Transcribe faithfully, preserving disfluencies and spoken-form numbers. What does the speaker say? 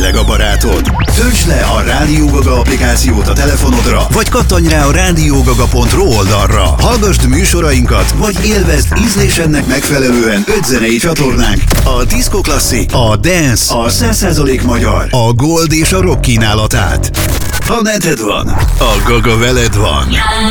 tényleg a barátod? Töltsd le a Rádió Gaga applikációt a telefonodra, vagy kattanj rá a rádiógaga pont ru oldalra. Hallgasd műsorainkat, vagy élvezd ízlésednek megfelelően öt zenei csatornánk: a Disco Classic, a Dance, a száz százalék magyar, a Gold és a Rock kínálatát. Ha neted van, a Gaga veled van.